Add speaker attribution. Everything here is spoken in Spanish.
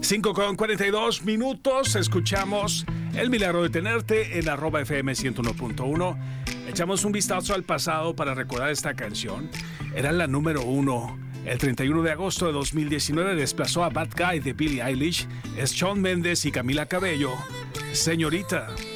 Speaker 1: 5:42. Escuchamos El Milagro de Tenerte en @FM 101.1. Echamos un vistazo al pasado para recordar esta canción. Era la número 1. El 31 de agosto de 2019 desplazó a Bad Guy de Billie Eilish. Es Shawn Mendes y Camila Cabello. Señorita.